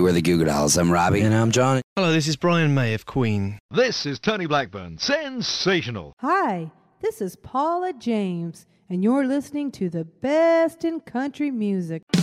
we're the Goo Goo Dolls. I'm Robbie. And I'm Johnny. Hello, this is Brian May of Queen. This is Tony Blackburn. Sensational. Hi, this is Paula James, and you're listening to the best in country music.